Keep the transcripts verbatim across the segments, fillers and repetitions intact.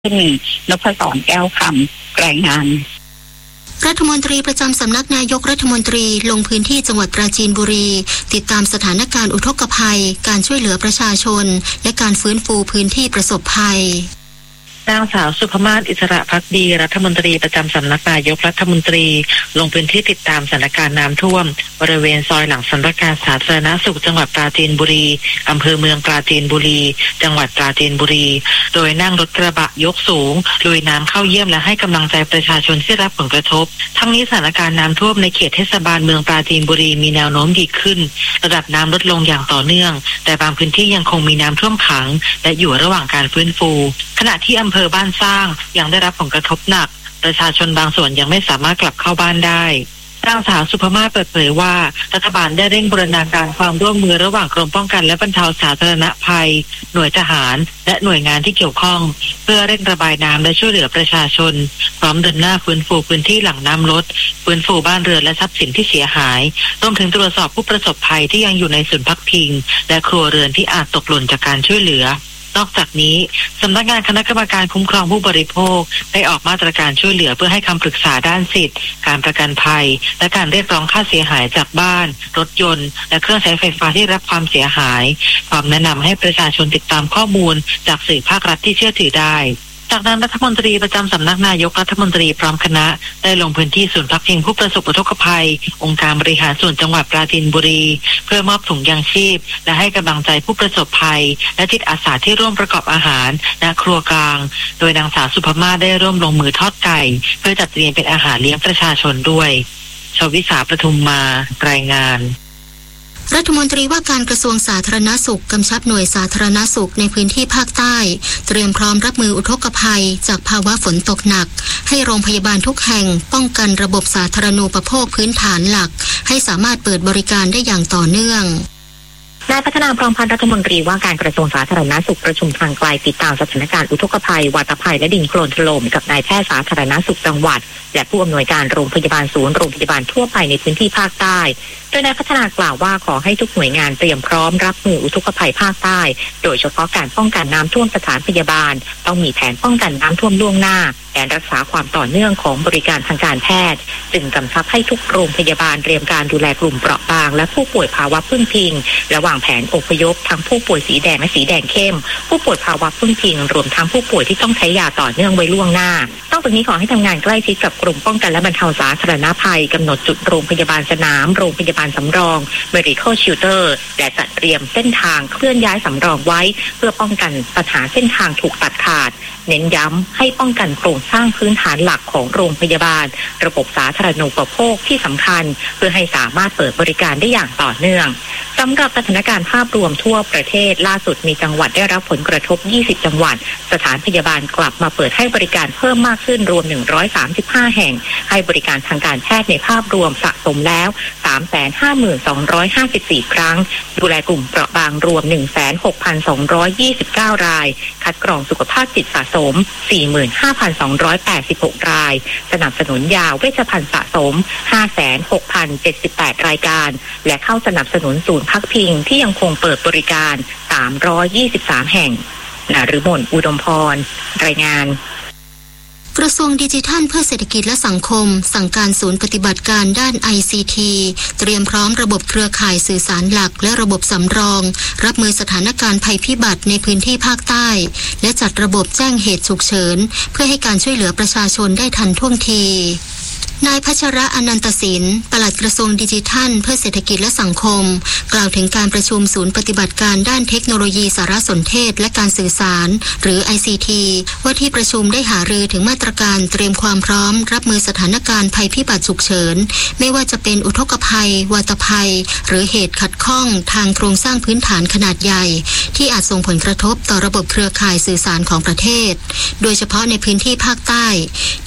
ขึ้นนพศรแก้วคำรายงานรัฐมนตรีประจำสำนักนายกรัฐมนตรีลงพื้นที่จังหวัดปราจีนบุรีติดตามสถานการณ์อุทกภัยการช่วยเหลือประชาชนและการฟื้นฟูพื้นที่ประสบภัยนางสาวสุภมาศอิสระภักดีรัฐมนตรีประจำสำนักนายกรัฐมนตรีลงพื้นที่ติดตามสถานการณ์น้ำท่วมบริเวณซอยหลังสำนักงานสาธารณสุขจังหวัดปราจีนบุรีอำเภอเมืองปราจีนบุรีจังหวัดปราจีนบุรีโดยนั่งรถกระบะยกสูงลุยน้ำเข้าเยี่ยมและให้กำลังใจประชาชนที่รับผลกระทบทั้งนี้สถานการณ์น้ำท่วมในเขตเทศบาลเมืองปราจีนบุรีมีแนวโน้มดีขึ้นระดับน้ำลดลงอย่างต่อเนื่องแต่บางพื้นที่ยังคงมีน้ำท่วมขังและอยู่ระหว่างการฟื้นฟูขณะที่อำเภอบ้านสร้างยังได้รับผลกระทบหนักประชาชนบางส่วนยังไม่สามารถกลับเข้าบ้านได้นางสาวสุภมาศเปิดเผยว่ารัฐบาลได้เร่งบูรณาการความร่วมมือระหว่างกรมป้องกันและบรรเทาสาธารณภัยหน่วยทหารและหน่วยงานที่เกี่ยวข้องเพื่อเร่งระบายน้ำและช่วยเหลือประชาชนพร้อมเดินหน้าฟื้นฟูพื้นที่หลังน้ำลดฟื้นฟูบ้านเรือนและทรัพย์สินที่เสียหายรวมถึงตรวจสอบผู้ประสบภัยที่ยังอยู่ในศูนย์พักพิงและครัวเรือนที่อาจตกหล่นจากการช่วยเหลือนอกจากนี้สำนักงานคณะกรรมการคุ้มครองผู้บริโภคได้ออกมาตรการช่วยเหลือเพื่อให้คำปรึกษาด้านสิทธิการประกันภัยและการเรียกร้องค่าเสียหายจากบ้านรถยนต์และเครื่องใช้ไฟฟ้าที่รับความเสียหายพร้อมแนะนำให้ประชาชนติดตามข้อมูลจากสื่อภาครัฐที่เชื่อถือได้จากนั้นรัฐมนตรีประจำสำนักนายกรัฐมนตรีพร้อมคณะได้ลงพื้นที่ศูนย์พักพิงผู้ประสบอุทกภัยองค์การบริหารส่วนจังหวัดปราจีนบุรีเพื่อมอบถุงยางชีพและให้กำลังใจผู้ประสบภัยและจิตอาสาที่ร่วมประกอบอาหารณครัวกลางโดยนางสาวสุภมาศได้ร่วมลงมือทอดไก่เพื่อจัดเตรียมเป็นอาหารเลี้ยงประชาชนด้วยชวิสาประทุมมารายงานรัฐมนตรีว่าการกระทรวงสาธารณสุขกำชับหน่วยสาธารณสุขในพื้นที่ภาคใต้เตรียมพร้อมรับมืออุทกภัยจากภาวะฝนตกหนักให้โรงพยาบาลทุกแห่งป้องกันระบบสาธารณูปโภคพื้นฐานหลักให้สามารถเปิดบริการได้อย่างต่อเนื่องนายพัฒนาพรหมพันธ์รัฐมนตรีว่าการกระทรวงสาธารณสุขประชุมทางไกลติดตามสถานการณ์อุทกภัยวาตภัยและดินโคลนถล่มกับนายแพทย์สาธารณสุขจังหวัดและผู้อำนวยการโรงพยาบาลศูนย์โรงพยาบาลทั่วไปในพื้นที่ภาคใต้โดยนายพัฒนากล่าวว่าขอให้ทุกหน่วยงานเตรียมพร้อมรับมืออุทกภัยภาคใต้โดยเฉพาะการป้องกันน้ำท่วมสถานพยาบาลต้องมีแผนป้องกันน้ำท่วมล่วงหน้าแผนรักษาความต่อเนื่องของบริการทางการแพทย์จึงกำชับให้ทุกโรงพยาบาลเตรียมการดูแลกลุ่มเปราะบางและผู้ป่วยภาวะพึ่งพิงและวางแผนอพยพทั้งผู้ป่วยสีแดงและสีแดงเข้มผู้ป่วยภาวะพึ่งพิงรวมทั้งผู้ป่วยที่ต้องใช้ยาต่อเนื่องไว้ล่วงหน้านอกจากนี้ขอให้ทำงานใกล้ชิดกับกลุ่มป้องกันและบรรเทาสาธารณภัยกำหนดจุดโรงพยาบาลสนามโรงพยาบาลสำรอง medical shelter และจัดเตรียมเส้นทางเคลื่อนย้ายสำรองไว้เพื่อป้องกันปัญหาเส้นทางถูกตัดขาดเน้นย้ำให้ป้องกันโครงสร้างพื้นฐานหลักของโรงพยาบาลระบบสาธารณูปโภคที่สำคัญเพื่อให้สามารถเปิดบริการได้อย่างต่อเนื่องสำหรับสถานการณ์ภาพรวมทั่วประเทศล่าสุดมีจังหวัดได้รับผลกระทบยี่สิบจังหวัดสถานพยาบาลกลับมาเปิดให้บริการเพิ่มมากขึ้นรวมหนึ่งร้อยสามสิบห้าแห่งให้บริการทางการแพทย์ในภาพรวมสะสมแล้ว สามแสนห้าหมื่นสองร้อยห้าสิบสี่ ครั้งดูแลกลุ่มเปราะบางรวม หนึ่งแสนหกพันสองร้อยยี่สิบเก้า รายคัดกรองสุขภาพจิตสะสม สี่หมื่นห้าพันสองร้อยแปดสิบหก รายสนับสนุนยาเวชภัณฑ์สะสม ห้าแสนหกพันเจ็ดสิบแปด รายการและเข้าสนับสนุนศูนย์พักพิงที่ยังคงเปิดบริการสามร้อยยี่สิบสามแห่งนฤมลอุดมพรรายงานกระทรวงดิจิทัลเพื่อเศรษฐกิจและสังคมสั่งการศูนย์ปฏิบัติการด้าน ไอ ซี ที เตรียมพร้อมระบบเครือข่ายสื่อสารหลักและระบบสำรองรับมือสถานการณ์ภัยพิบัติในพื้นที่ภาคใต้และจัดระบบแจ้งเหตุฉุกเฉินเพื่อให้การช่วยเหลือประชาชนได้ทันท่วงทีนายพัชระอนันตศิลป์ปลัดกระทรวงดิจิทัลเพื่อเศรษฐกิจและสังคมกล่าวถึงการประชุมศูนย์ปฏิบัติการด้านเทคโนโลยีสารสนเทศและการสื่อสารหรือ ไอ ซี ที ว่าที่ประชุมได้หารือถึงมาตรการเตรียมความพร้อมรับมือสถานการณ์ภัยพิบัติฉุกเฉินไม่ว่าจะเป็นอุทกภัยวาตภัยหรือเหตุขัดข้องทางโครงสร้างพื้นฐานขนาดใหญ่ที่อาจส่งผลกระทบต่อระบบเครือข่ายสื่อสารของประเทศโดยเฉพาะในพื้นที่ภาคใต้ท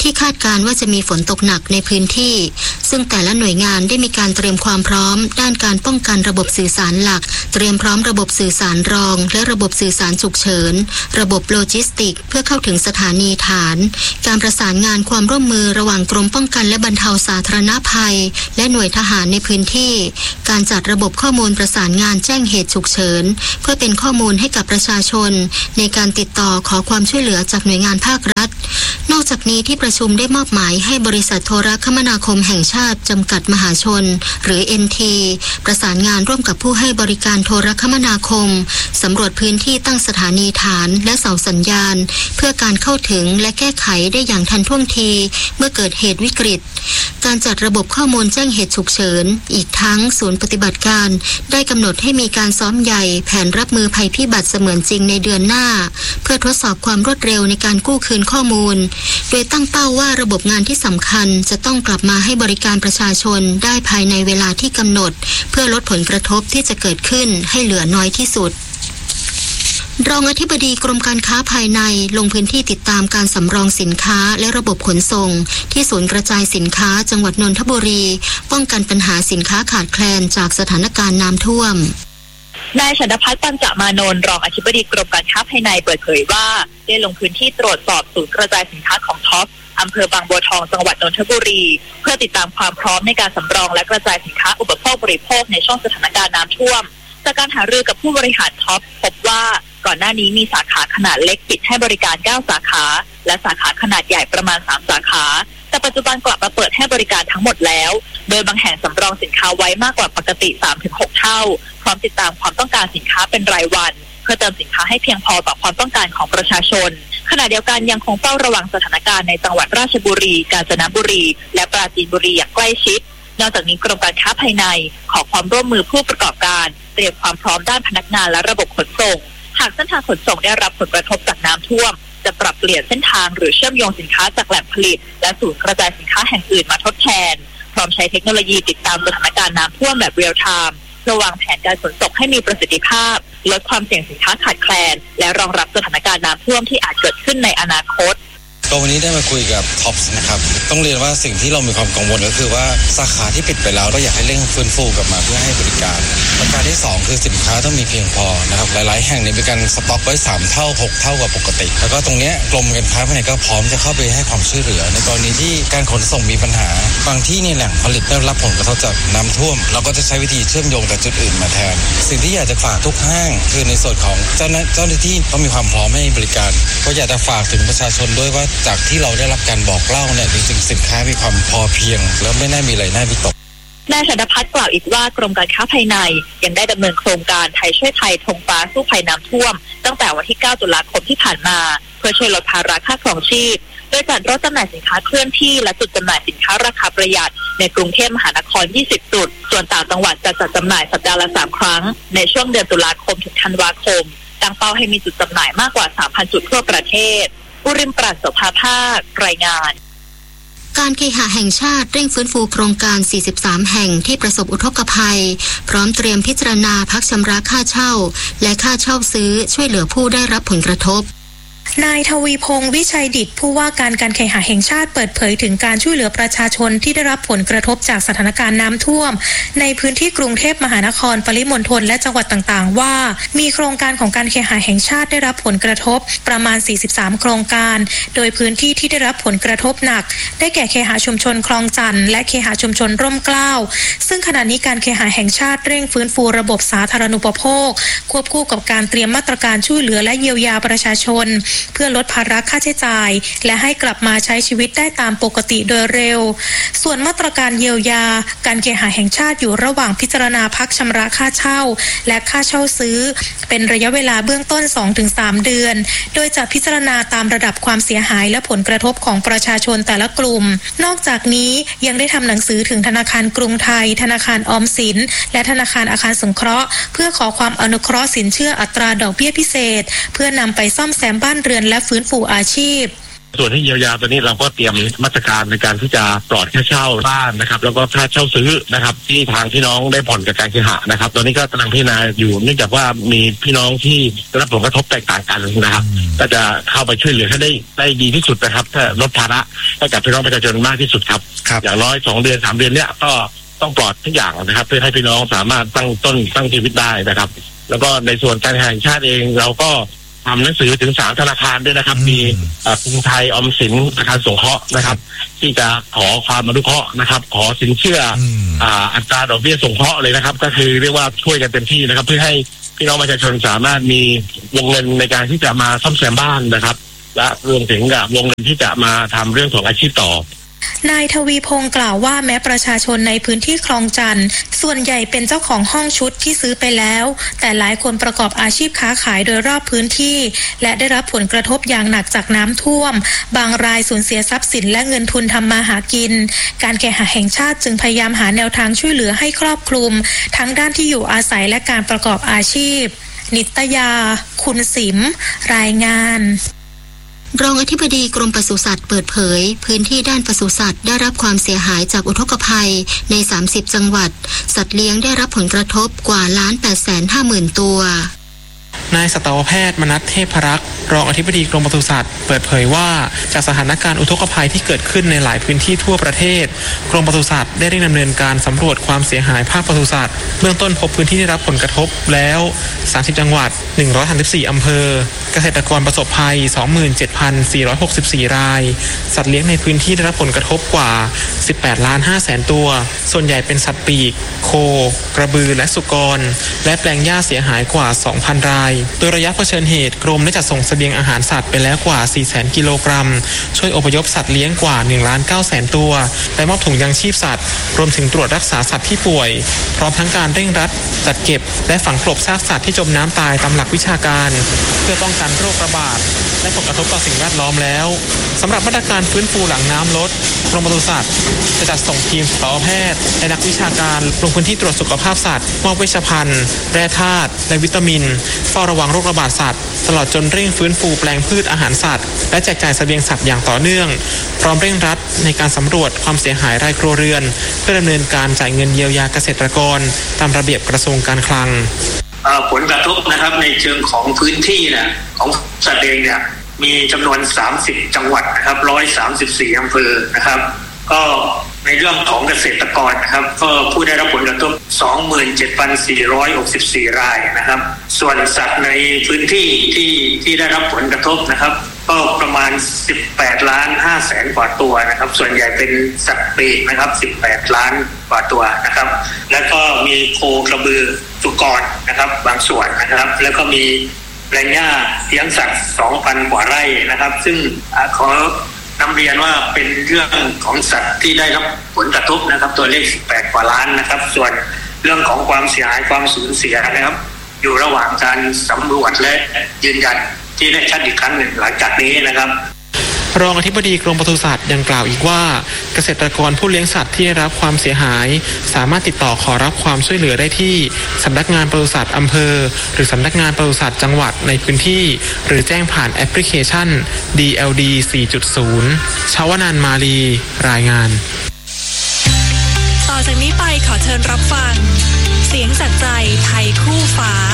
ที่คาดการณ์ว่าจะมีฝนตกหนักในพื้นที่ซึ่งแต่ละหน่วยงานได้มีการเตรียมความพร้อมด้านการป้องกันระบบสื่อสารหลักเตรียมพร้อมระบบสื่อสารรองและระบบสื่อสารฉุกเฉินระบบโลจิสติกเพื่อเข้าถึงสถานีฐานการประสานงานความร่วมมือระหว่างกรมป้องกันและบรรเทาสาธารณภัยและหน่วยทหารในพื้นที่การจัดระบบข้อมูลประสานงานแจ้งเหตุฉุกเฉินเพื่อเป็นข้อมูลให้กับประชาชนในการติดต่อขอความช่วยเหลือจากหน่วยงานภาครัฐนอกจากนี้ที่ประชุมได้มอบหมายให้บริษัทโทรคมนาคมแห่งชาติจำกัดมหาชนหรือ เอ็น ที ประสานงานร่วมกับผู้ให้บริการโทรคมนาคมสำรวจพื้นที่ตั้งสถานีฐานและเสาสัญญาณเพื่อการเข้าถึงและแก้ไขได้อย่างทันท่วงทีเมื่อเกิดเหตุวิกฤตการจัดระบบข้อมูลแจ้งเหตุฉุกเฉินอีกทั้งศูนย์ปฏิบัติการได้กำหนดให้มีการซ้อมใหญ่แผนรับมือภัยพิบัติเสมือนจริงในเดือนหน้าเพื่อทดสอบความรวดเร็วในการกู้คืนข้อมูลโดยตั้งเป้าว่าระบบงานที่สำคัญจะต้องกลับมาให้บริการประชาชนได้ภายในเวลาที่กำหนดเพื่อลดผลกระทบที่จะเกิดขึ้นให้เหลือน้อยที่สุดรองอธิบดีกรมการค้าภายในลงพื้นที่ติดตามการสำรองสินค้าและระบบขนส่งที่ศูนย์กระจายสินค้าจังหวัดนนทบุรีป้องกันปัญหาสินค้าขาดแคลนจากสถานการณ์น้ำท่วมนายฉันทพัฒน์ปัญจมานนท์รองอธิบดีกรมการค้าภายในเปิดเผยว่าได้ลงพื้นที่ตรวจสอบศูนย์กระจายสินค้าของท็อปอำเภอบางบัวทองจังหวัดนนทบุรีเพื่อติดตามความพร้อมในการสำรองและกระจายสินค้าอุปโภคบริโภคในช่วงสถานการณ์น้ำท่วมจากการหารือกับผู้บริหารท็อปพบว่าก่อนหน้านี้มีสาขาขนาดเล็กปิดให้บริการเก้าสาขาและสาขาขนาดใหญ่ประมาณสามสาขาแต่ปัจจุบันกลับมาเปิดให้บริการทั้งหมดแล้วโดยบางแห่งสำรองสินค้าไว้มากกว่าปกติ สามถึงหก เท่าพร้อมติดตามความต้องการสินค้าเป็นรายวันเพื่อเติมสินค้าให้เพียงพอต่อความต้องการของประชาชนขณะเดียวกันยังคงเฝ้าระวังสถานการณ์ในจังหวัดราชบุรีกาญจนบุรีและปราจีนบุรีอย่างใกล้ชิดนอกจากนี้กรมการค้าภายในขอความร่วมมือผู้ประกอบการเตรียมความพร้อมด้านพนักงานและระบบขนส่งหากเส้นทางขนส่งได้รับผลกระทบจากน้ำท่วมจะปรับเปลี่ยนเส้นทางหรือเชื่อมโยงสินค้าจากแหล่งผลิตและศูนย์กระจายสินค้าแห่งอื่นมาทดแทนพร้อมใช้เทคโนโลยีติดตามสถานการณ์น้ำท่วมแบบเรียลไทม์เพื่อวางแผนการขนส่งให้มีประสิทธิภาพลดความเสี่ยงสินค้าขาดแคลนและรองรับสถานการณ์น้ำท่วมที่อาจเกิดขึ้นในอนาคตก็วันนี้ได้มาคุยกับท็อปส์นะครับต้องเรียนว่าสิ่งที่เรามีความกังวลก็คือว่าสาขาที่ปิดไปแล้วเราอยากให้เร่งฟื้นฟูกลับมาเพื่อให้บริการประการที่สองคือสินค้าต้องมีเพียงพอนะครับหลายๆแห่งเนี่ยมีการสต็อกไว้สามเท่าหกเท่ากว่าปกติแล้วก็ตรงเนี้ยกรมการค้าภายในก็พร้อมจะเข้าไปให้ความช่วยเหลือในกรณีที่การขนส่งมีปัญหาบางที่เนี่ยแหล่งผลิตได้รับผลกระทบจากน้ำท่วมเราก็จะใช้วิธีเชื่อมโยงกับจุดอื่นมาแทนสิ่งที่อยากจะฝากทุกห้างคือในส่วนของเจ้าหน้าเจ้าหน้าที่ต้องมีความพร้อมให้บริการก็อยากจะฝากถึงประชาชนด้วยว่าจากที่เราได้รับการบอกเล่าเนี่ยจริงๆสินค้ามีความพอเพียงแล้วไม่น่ามีอะไรน่าวิตกนายฉันทพัฒน์กล่าวอีกว่ากรมการค้าภายในยังได้ดำเนินโครงการไทยช่วยไทยธงฟ้าสู้ภัยน้ำท่วมตั้งแต่วันที่เก้าตุลาคมที่ผ่านมาเพื่อช่วยลดภาระค่าครองชีพโดยจัดรถจำหน่ายสินค้าเคลื่อนที่และจุดจำหน่ายสินค้าราคาประหยัดในกรุงเทพมหานครยี่สิบจุดส่วนต่างจังหวัดจะจัดจำหน่ายสัปดาห์ละสามครั้งในช่วงเดือนตุลาคมถึงธันวาคมตั้งเป้าให้มีจุดจำหน่ายมากกว่า สามพัน จุดทั่วประเทศอุริมปราศโสภาภาครายงานการเคหะแห่งชาติเร่งฟื้นฟูโครงการสี่สิบสามแห่งที่ประสบอุทกภัยพร้อมเตรียมพิจารณาพักชำระค่าเช่าและค่าเช่าซื้อช่วยเหลือผู้ได้รับผลกระทบนายทวีพงษ์วิชัยดิษฐ์ผู้ว่าการการเคหะแห่งชาติเปิดเผยถึงการช่วยเหลือประชาชนที่ได้รับผลกระทบจากสถานการณ์น้ำท่วมในพื้นที่กรุงเทพมหานครปริมณฑลและจังหวัดต่างๆว่ามีโครงการของการเคหะแห่งชาติได้รับผลกระทบประมาณสี่สิบสามโครงการโดยพื้นที่ที่ได้รับผลกระทบหนักได้แก่เคหะชุมชนคลองจันทร์และเคหะชุมชนร่มเกล้าซึ่งขณะนี้การเคหะแห่งชาติเร่งฟื้นฟูระบบสาธารณูปโภคควบคู่กับการเตรียมมาตรการช่วยเหลือและเยียวยาประชาชนเพื่อลดภาระค่าใช้จ่ายและให้กลับมาใช้ชีวิตได้ตามปกติโดยเร็วส่วนมาตรการเยียวยาการเคหะแห่งชาติอยู่ระหว่างพิจารณาพักชำระค่าเช่าและค่าเช่าซื้อเป็นระยะเวลาเบื้องต้น สองถึงสาม เดือนโดยจะพิจารณาตามระดับความเสียหายและผลกระทบของประชาชนแต่ละกลุ่มนอกจากนี้ยังได้ทำหนังสือถึงธนาคารกรุงไทยธนาคารออมสินและธนาคารอาคารสงเคราะห์เพื่อขอความอนุเคราะห์สินเชื่ออัตราดอกเบี้ยพิเศษเพื่อนำไปซ่อมแซมบ้านเรือนและฟื้นฟูอาชีพส่วนที่เยียวยาตัวนี้เราก็เตรียมมาตรการในการที่จะปลอดค่าเช่าบ้านนะครับแล้วก็ค่าเช่าซื้อนะครับที่ทางพี่น้องได้ผ่อนกับการเคหะนะครับตอนนี้ก็กำลังพิจารณาอยู่เนื่องจากว่ามีพี่น้องที่ได้รับผลกระทบแตกต่างกันนะครับก็จะเข้าไปช่วยเหลือให้ได้ได้ดีที่สุดนะครับถ้าลดภาระให้กับพี่น้องประชาชนมากที่สุดครับอย่างน้อยสองเดือนสามเดือนเนี้ยก็ต้องปลอดทุกอย่างนะครับเพื่อให้พี่น้องสามารถตั้งต้นตั้งชีวิตได้นะครับแล้วก็ในส่วนการแห่งชาติเองเราก็ทำหนังสือถึงสามธนาคารด้วยนะครับมีกรุงไทยออมสินธนาคารสงเคราะห์นะครับที่จะขอความอนุเคราะห์นะครับขอสินเชื่ออ่าอัตราดอกเบี้ยสงเคราะห์เลยนะครับก็คือเรียกว่าช่วยกันเต็มที่นะครับเพื่อให้พี่น้องประชาชนสามารถมีวงเงินในการที่จะมาซ่อมแซมบ้านนะครับและรวมถึงกับวงเงินที่จะมาทำเรื่องของอาชีพต่อนายทวีพงศ์กล่าวว่าแม้ประชาชนในพื้นที่คลองจันทร์ส่วนใหญ่เป็นเจ้าของห้องชุดที่ซื้อไปแล้วแต่หลายคนประกอบอาชีพค้าขายโดยรอบพื้นที่และได้รับผลกระทบอย่างหนักจากน้ำท่วมบางรายสูญเสียทรัพย์สินและเงินทุนทำมาหากินการแข่งขันแห่งชาติจึงพยายามหาแนวทางช่วยเหลือให้ครอบคลุมทั้งด้านที่อยู่อาศัยและการประกอบอาชีพนิตยาคุณสิมรายงานรองอธิบดีกรมปศุสัตว์เปิดเผยพื้นที่ด้านปศุสัตว์ได้รับความเสียหายจากอุทกภัยในสามสิบจังหวัดสัตว์เลี้ยงได้รับผลกระทบกว่าล้านแปดแสนห้าหมื่นตัวนายสัตวแพทย์มนัสเทพรักษ์รองอธิบดีกรมปศุสัตว์เปิดเผยว่าจากสถานการณ์อุทกภัยที่เกิดขึ้นในหลายพื้นที่ทั่วประเทศกรมปศุสัตว์ได้เร่งดำเนินการสำรวจความเสียหายภาคปศุสัตว์เบื้องต้นพบพื้นที่ได้รับผลกระทบแล้วสามสิบจังหวัดหนึ่งร้อยสามสิบสี่อำเภอเกษตรกรประสบภัย สองหมื่นเจ็ดพันสี่ร้อยหกสิบสี่ รายสัตว์เลี้ยงในพื้นที่ได้รับผลกระทบกว่าสิบแปดล้านห้าแสนตัวส่วนใหญ่เป็นสัตว์ปีกโคกระบือและสุกรและแปลงหญ้าเสียหายกว่า สองพัน รายโดยระยะเผชิญเหตุกรมได้จัดส่งเสบียงอาหารสัตว์ไปแล้วกว่า สี่แสน กิโลกรัมช่วยอพยพสัตว์เลี้ยงกว่า หนึ่งล้านเก้าแสน ตัวและมอบถุงยางชีพสัตว์รวมถึงตรวจรักษาสัตว์ที่ป่วยพร้อมทั้งการเร่งรัดจัดเก็บและฝังกลบซากสัตว์ที่จมน้ำตายตามหลักวิชาการเพื่อป้องกันโรคระบาดและผลกระทบต่อสิ่งแวดล้อมแล้วสำหรับมาตรการฟื้นฟูหลังน้ำลดกรมปศุสัตว์จะจัดส่งทีมสัตวแพทย์และนักวิชาการลงพื้นที่ตรวจสุขภาพสัตว์มอบเวชภัณฑ์แร่ธาตุและวิตามินเฝ้าระวังโรคระบาดสัตว์ตลอดจนเร่งฟื้นฟูแปลงพืชอาหารสัตว์และแจกจ่ายเสบียงสัตว์อย่างต่อเนื่องพร้อมเร่งรัดในการสำรวจความเสียหายรายครัวเรือนเพื่อดำเนินการจ่ายเงินเยียวยาเกษตรกรตามระเบียบกระทรวงการคลังผลกระทบนะครับในเชิงของพื้นที่เนี่ยของสัตว์เองเนี่ยมีจำนวนสามสิบจังหวัดนะครับหนึ่งร้อยสามสิบสี่อำเภอนะครับก็ในเรื่องของเกษตรกรนะครับก็ผู้ได้รับผลกระทบ สองหมื่นเจ็ดพันสี่ร้อยหกสิบสี่ รายนะครับส่วนสัตว์ในพื้นที่ที่ที่ได้รับผลกระทบนะครับก็ประมาณสิบแปดล้านห้าแสนกว่าตัวนะครับส่วนใหญ่เป็นสัตว์ปีกนะครับสิบแปดล้านกว่าตัวนะครับแล้วก็มีโคกระบือสุกรนะครับบางส่วนนะครับแล้วก็มีแปลงหญ้าเลี้ยงสัตว์ สองพัน กว่าไร่นะครับซึ่งขอนำเรียนว่าเป็นเรื่องของสัตว์ที่ได้รับผลกระทบนะครับตัวเลขสิบแปดกว่าล้านนะครับส่วนเรื่องของความเสียหายความสูญเสียนะครับอยู่ระหว่างการสำรวจและยืนยันที่ได้ชัดอีกครั้งหนึ่งหลังจากนี้นะครับรองอธิบดีกรมปศุสัตว์ยังกล่าวอีกว่าเกษตรกรผู้เลี้ยงสัตว์ที่ได้รับความเสียหายสามารถติดต่อขอรับความช่วยเหลือได้ที่สำนักงานปศุสัตว์อำเภอหรือสำนักงานปศุสัตว์จังหวัดในพื้นที่หรือแจ้งผ่านแอปพลิเคชัน ดี แอล ดี สี่จุดศูนย์ ชาวนันท์มาลีรายงานต่อจากนี้ไปขอเชิญรับฟังเสียงจากใจไทยคู่ฟ้า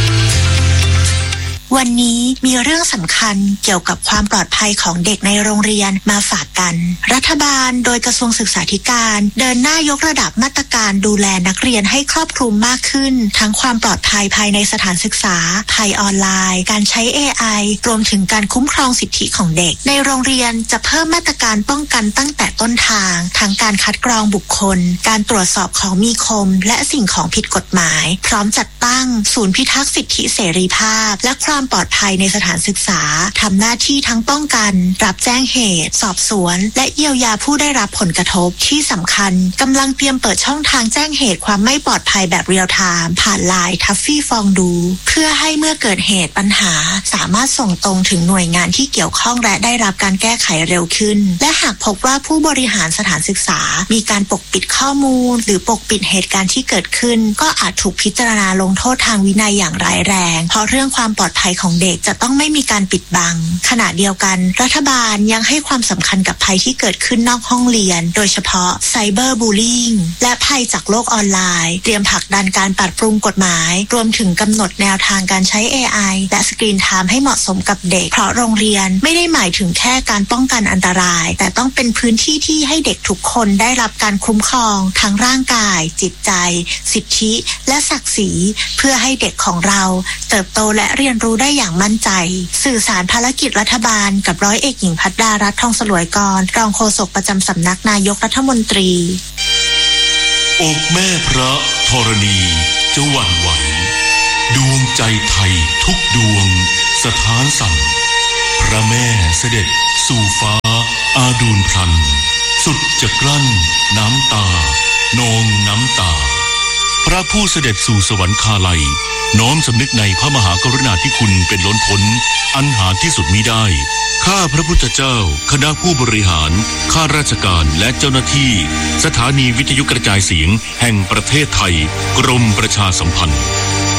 วันนี้มีเรื่องสำคัญเกี่ยวกับความปลอดภัยของเด็กในโรงเรียนมาฝากกันรัฐบาลโดยกระทรวงศึกษาธิการเดินหน้ายกระดับมาตรการดูแลนักเรียนให้ครอบคลุมมากขึ้นทั้งความปลอดภัยภายในสถานศึกษาภัยออนไลน์การใช้ เอ ไอ รวมถึงการคุ้มครองสิทธิของเด็กในโรงเรียนจะเพิ่มมาตรการป้องกันตั้งแต่ต้นทางทั้งการคัดกรองบุคคลการตรวจสอบของมีคมและสิ่งของผิดกฎหมายพร้อมจัดตั้งศูนย์พิทักษ์สิทธิเสรีภาพและความปลอดภัยในสถานศึกษาทำหน้าที่ทั้งป้องกันรับแจ้งเหตุสอบสวนและเยียวยาผู้ได้รับผลกระทบที่สำคัญกำลังเตรียมเปิดช่องทางแจ้งเหตุความไม่ปลอดภัยแบบเรียลไทม์ผ่านไลน์ทัฟฟี่ฟองดูเพื่อให้เมื่อเกิดเหตุปัญหาสามารถส่งตรงถึงหน่วยงานที่เกี่ยวข้องและได้รับการแก้ไขเร็วขึ้นและหากพบว่าผู้บริหารสถานศึกษามีการปกปิดข้อมูลหรือปกปิดเหตุการณ์ที่เกิดขึ้นก็อาจถูกพิจารณาลงโทษทางวินัยอย่างร้ายแรงเพราะเรื่องความปลอดภัยยของเด็กจะต้องไม่มีการปิดบังขณะเดียวกันรัฐบาลยังให้ความสำคัญกับภัยที่เกิดขึ้นนอกห้องเรียนโดยเฉพาะไซเบอร์บูลลิงและภัยจากโลกออนไลน์เตรียมผลักดันการปรับปรุงกฎหมายรวมถึงกำหนดแนวทางการใช้ เอ ไอ และสกรีนไทม์ให้เหมาะสมกับเด็กเพราะโรงเรียนไม่ได้หมายถึงแค่การป้องกันอันตรายแต่ต้องเป็นพื้นที่ที่ให้เด็กทุกคนได้รับการคุ้มครองทั้งร่างกายจิตใจสิทธิและศักดิ์ศรีเพื่อให้เด็กของเราเติบโตและเรียนรู้ได้อย่างมั่นใจสื่อสารภารกิจรัฐบาลกับร้อยเอกหญิงภัทรดารัตน์ทองสลวยกรรองโฆษกประจำสำนักนายกรัฐมนตรีอกแม่พระธรณีจะหวั่นไหวดวงใจไทยทุกดวงสถานสั่นพระแม่เสด็จสู่ฟ้าอาดูลพลันสุดจะกลั้นน้ำตานองน้ำตาพระผู้เสด็จสู่สวรรคาลัยน้อมสำนึกในพระมหากรุณาธิคุณเป็นล้นพ้นอันหาที่สุดมิได้ข้าพระพุทธเจ้าคณะผู้บริหารข้าราชการและเจ้าหน้าที่สถานีวิทยุกระจายเสียงแห่งประเทศไทยกรมประชาสัมพันธ์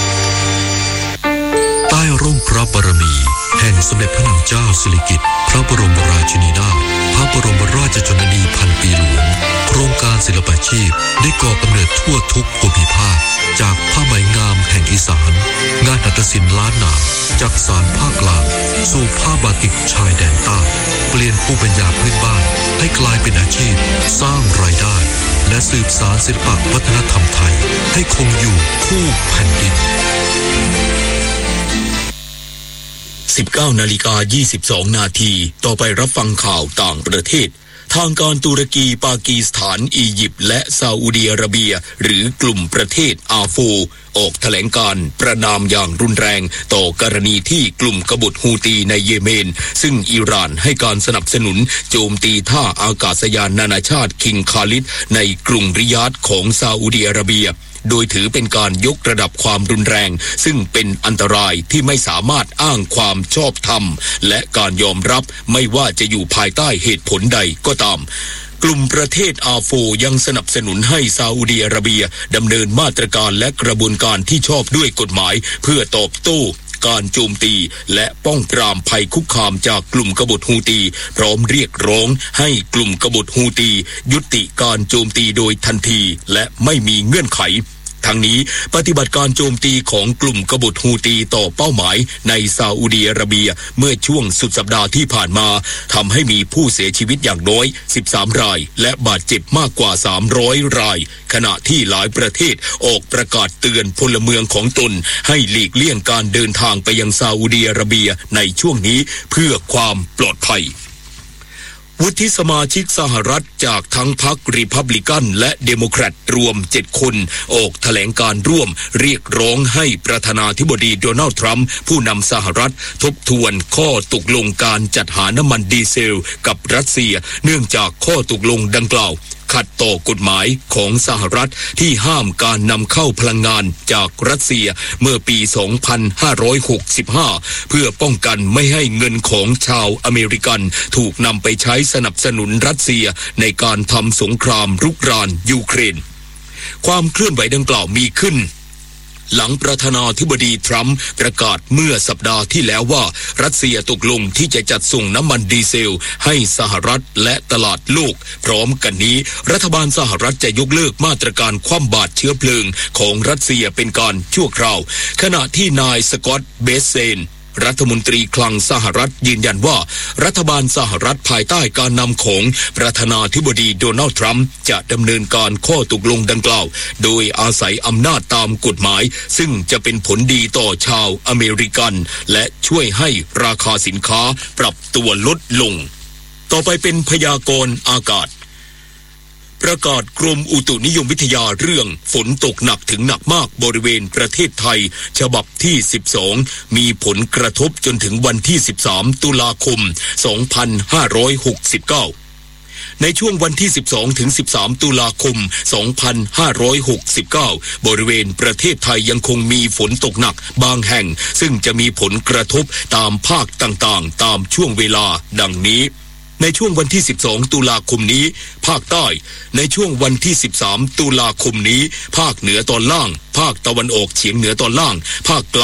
ใต้ร่มพระบารมีแห่งสมเด็จพระนางเจ้าสิริกิติ์พระบรมราชินีนาถพระบรมราชชนนีพันปีหลวงโครงการศิลปาชีพได้ก่อกำเนิดทั่วทุกภูมิภาคจากผ้าไหมงามแห่งอีสานงานหัตถศิลป์ล้านนาจากสานภาคกลางสู่ผ้าบาติกชายแดนใต้เปลี่ยนภูมิปัญญาพื้นบ้านให้กลายเป็นอาชีพสร้างรายได้และสืบสานศิลปวัฒนธรรมไทยให้คงอยู่คู่แผ่นดินสิบเก้านาฬิกายี่สิบสองนาทีต่อไปรับฟังข่าวต่างประเทศทางการตุรกีปากีสถานอียิปต์และซาอุดิอาระเบียหรือกลุ่มประเทศอาโฟออกแถลงการประณามอย่างรุนแรงต่อกรณีที่กลุ่มกบฏฮูตีในเยเมนซึ่งอิหร่านให้การสนับสนุนโจมตีท่าอากาศยานนานาชาติคิงคาลิดในกรุงริยาดของซาอุดิอาระเบียโดยถือเป็นการยกระดับความรุนแรงซึ่งเป็นอันตรายที่ไม่สามารถอ้างความชอบธรรมและการยอมรับไม่ว่าจะอยู่ภายใต้เหตุผลใดก็ตามกลุ่มประเทศอาโฟยังสนับสนุนให้ซาอุดิอาระเบียดำเนินมาตรการและกระบวนการที่ชอบด้วยกฎหมายเพื่อตอบโต้การโจมตีและป้องปรามภัยคุกคามจากกลุ่มกบฏฮูตีพร้อมเรียกร้องให้กลุ่มกบฏฮูตียุติการโจมตีโดยทันทีและไม่มีเงื่อนไขทั้งนี้ปฏิบัติการโจมตีของกลุ่มกบฏฮูตีต่อเป้าหมายในซาอุดิอาระเบียเมื่อช่วงสุดสัปดาห์ที่ผ่านมาทำให้มีผู้เสียชีวิตอย่างน้อยสิบสามรายและบาดเจ็บมากกว่าสามร้อยรายขณะที่หลายประเทศออกประกาศเตือนพลเมืองของตนให้หลีกเลี่ยงการเดินทางไปยังซาอุดิอาระเบียในช่วงนี้เพื่อความปลอดภัยวุฒิสมาชิกสหรัฐจากทั้งพรรครีพับลิกันและเดโมแครตรวมเจ็ดคนออกแถลงการร่วมเรียกร้องให้ประธานาธิบดีโดนัลด์ทรัมป์ผู้นำสหรัฐทบทวนข้อตกลงการจัดหาน้ำมันดีเซลกับรัสเซียเนื่องจากข้อตกลงดังกล่าวขัดต่อกฎหมายของสหรัฐที่ห้ามการนำเข้าพลังงานจากรัสเซียเมื่อปี สองพันห้าร้อยหกสิบห้า เพื่อป้องกันไม่ให้เงินของชาวอเมริกันถูกนำไปใช้สนับสนุนรัสเซียในการทำสงครามรุกรานยูเครนความเคลื่อนไหวดังกล่าวมีขึ้นหลังประธานาธิบดีทรัมป์ประกาศเมื่อสัปดาห์ที่แล้วว่ารัสเซียตกลงที่จะจัดส่งน้ำมันดีเซลให้สหรัฐและตลาดโลกพร้อมกันนี้รัฐบาลสหรัฐจะยกเลิกมาตรการคว่ำบาตรเชื้อเพลิงของรัสเซียเป็นการชั่วคราวขณะที่นายสกอตต์เบสเซนรัฐมนตรีคลังสหรัฐยืนยันว่ารัฐบาลสหรัฐภายใต้การนำของประธานาธิบดีโดนัลด์ทรัมป์จะดำเนินการข้อตกลงดังกล่าวโดยอาศัยอำนาจตามกฎหมายซึ่งจะเป็นผลดีต่อชาวอเมริกันและช่วยให้ราคาสินค้าปรับตัวลดลงต่อไปเป็นพยากรณ์อากาศประกาศกรมอุตุนิยมวิทยาเรื่องฝนตกหนักถึงหนักมากบริเวณประเทศไทยฉบับที่สิบสองมีผลกระทบจนถึงวันที่สิบสามตุลาคมสองพันห้าร้อยหกสิบเก้าในช่วงวันที่สิบสองถึงสิบสามตุลาคมสองพันห้าร้อยหกสิบเก้าบริเวณประเทศไทยยังคงมีฝนตกหนักบางแห่งซึ่งจะมีผลกระทบตามภาคต่างๆตามช่วงเวลาดังนี้ในช่วงวันที่สิบสองตุลาคมนี้ภาคใต้ในช่วงวันที่สิบสามตุลาคมนี้ภาคเหนือตอนล่างภาคตะวันออกเฉียงเหนือตอนล่างภาคกลาง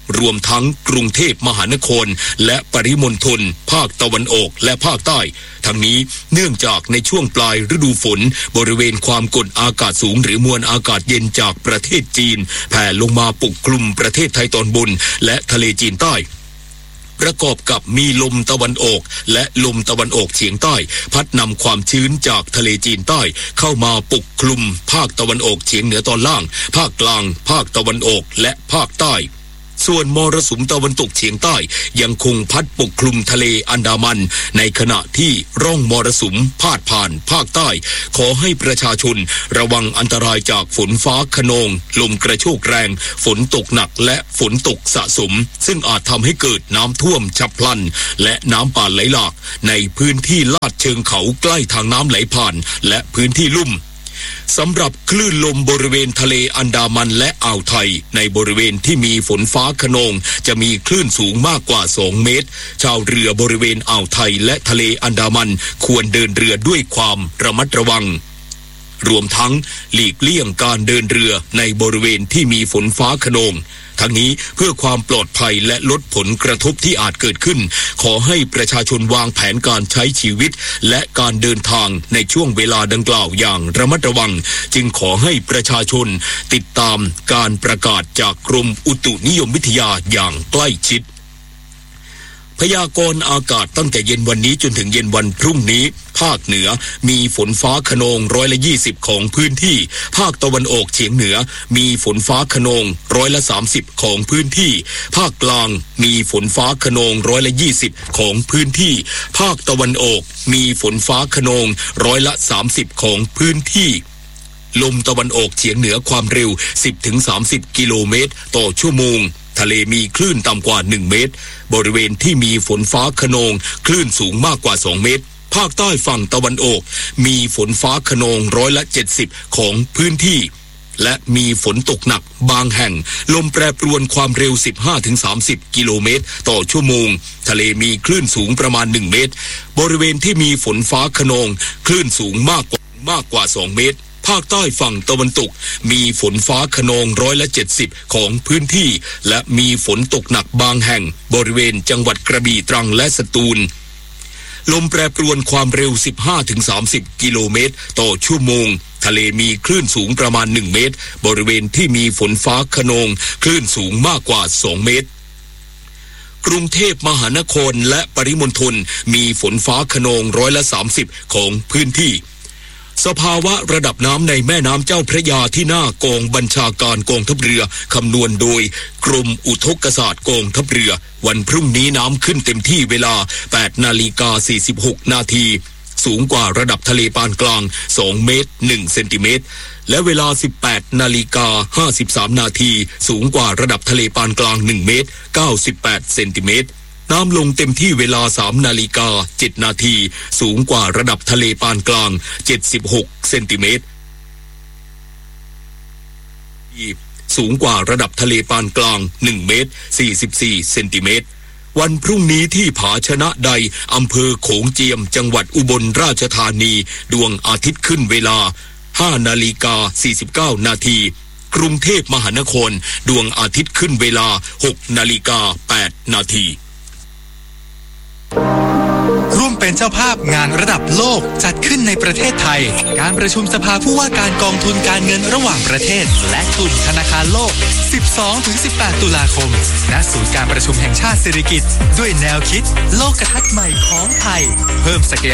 รวมทั้งกรุงเทพมหานครและปริมณฑลภาคตะวันออกและภาคใต้ทั้งนี้เนื่องจากในช่วงปลายฤดูฝนบริเวณความกดอากาศสูงหรือมวลอากาศเย็นจากประเทศจีนแผ่ลงมาปกคลุมประเทศไทยตอนบนและทะเลจีนใต้ประกอบกับมีลมตะวันออกและลมตะวันออกเฉียงใต้พัดนำความชื้นจากทะเลจีนใต้เข้ามาปกคลุมภาคตะวันออกเฉียงเหนือตอนล่างภาคกลางภาคตะวันออกและภาคใต้ส่วนมรสุมตะวันตกเฉียงใต้ยังคงพัดปกคลุมทะเลอันดามันในขณะที่ร่องมรสุมพาดผ่านภาคใต้ขอให้ประชาชนระวังอันตรายจากฝนฟ้าคะนองลมกระโชกแรงฝนตกหนักและฝนตกสะสมซึ่งอาจทำให้เกิดน้ำท่วมฉับพลันและน้ำป่าไหลหลากในพื้นที่ลาดเชิงเขาใกล้ทางน้ำไหลผ่านและพื้นที่ลุ่มสำหรับคลื่นลมบริเวณทะเลอันดามันและอ่าวไทยในบริเวณที่มีฝนฟ้าคะนองจะมีคลื่นสูงมากกว่าสองเมตรชาวเรือบริเวณอ่าวไทยและทะเลอันดามันควรเดินเรือด้วยความระมัดระวังรวมทั้งหลีกเลี่ยงการเดินเรือในบริเวณที่มีฝนฟ้าคะนองทั้งนี้เพื่อความปลอดภัยและลดผลกระทบที่อาจเกิดขึ้นขอให้ประชาชนวางแผนการใช้ชีวิตและการเดินทางในช่วงเวลาดังกล่าวอย่างระมัดระวังจึงขอให้ประชาชนติดตามการประกาศจากกรมอุตุนิยมวิทยาอย่างใกล้ชิดพยากรณ์อากาศตั้งแต่เย็นวันนี้จนถึงเย็นวันพรุ่งนี้ภาคเหนือมีฝนฟ้าคะนองร้อยละยี่สิบของพื้นที่ภาคตะวันออกเฉียงเหนือมีฝนฟ้าคะนองร้อยละสามสิบของพื้นที่ภาคกลางมีฝนฟ้าคะนองร้อยละยี่สิบของพื้นที่ภาคตะวันออกมีฝนฟ้าคะนองร้อยละสามสิบของพื้นที่ลมตะวันออกเฉียงเหนือความเร็ว สิบถึงสามสิบ กิโลเมตรต่อชั่วโมงทะเลมีคลื่นต่ำกว่าหนึ่งเมตรบริเวณที่มีฝนฟ้าคะนองคลื่นสูงมากกว่าสองเมตรภาคใต้ฝั่งตะวันออกมีฝนฟ้าคะนองร้อยละเจ็ดสิบของพื้นที่และมีฝนตกหนักบางแห่งลมแปรปรวนความเร็ว สิบห้าถึงสามสิบ กิโลเมตรต่อชั่วโมงทะเลมีคลื่นสูงประมาณหนึ่งเมตรบริเวณที่มีฝนฟ้าคะนองคลื่นสูงมากกว่ามากกว่าสองเมตรภาคใต้ฝั่งตะวันตกมีฝนฟ้าคะนองร้อยละเจ็ดสิบของพื้นที่และมีฝนตกหนักบางแห่งบริเวณจังหวัดกระบี่ตรังและสตูลลมแปรปรวนความเร็ว สิบห้าถึงสามสิบ กิโลเมตรต่อชั่วโมงทะเลมีคลื่นสูงประมาณหนึ่งเมตรบริเวณที่มีฝนฟ้าคะนองคลื่นสูงมากกว่าสองเมตรกรุงเทพมหานครและปริมณฑลมีฝนฟ้าคะนองร้อยละสามสิบของพื้นที่สภาวะระดับน้ำในแม่น้ำเจ้าพระยาที่หน้ากองบัญชาการกองทัพเรือคำนวณโดยกรมอุทกศาสตร์กองทัพเรือวันพรุ่งนี้น้ำขึ้นเต็มที่เวลา แปดนาฬิกาสี่สิบหก นาทีสูงกว่าระดับทะเลปานกลางสองเมตรหนึ่งเซนติเมตรและเวลา สิบแปดนาฬิกาห้าสิบสาม นาทีสูงกว่าระดับทะเลปานกลางหนึ่งเมตรเก้าสิบแปดเซนติเมตรน้ำลงเต็มที่เวลา สามนาฬิกาเจ็ด นาทีสูงกว่าระดับทะเลปานกลางเจ็ดสิบหกเซนติเมตรสูงกว่าระดับทะเลปานกลางหนึ่งเมตรสี่สิบสี่เซนติเมตรวันพรุ่งนี้ที่ผาชนะใดอำเภอโขงเจียมจังหวัดอุบลราชธานีดวงอาทิตย์ขึ้นเวลา ห้านาฬิกาสี่สิบเก้า นาทีกรุงเทพมหานครดวงอาทิตย์ขึ้นเวลา หกนาฬิกาแปด นาทีร่วมเป็นเจ้าภาพงานระดับโลกจัดขึ้นในประเทศไทยการประชุมสภาผู้ว่าการกองทุนการเงินระหว่างประเทศและกลุ่มธนาคารโลก สิบสองถึงสิบแปด ตุลาคมณศูนย์การประชุมแห่งชาติสิริกิติ์ด้วยแนวคิดโลกทัศน์ใหม่ของไทยเพิ่มศักย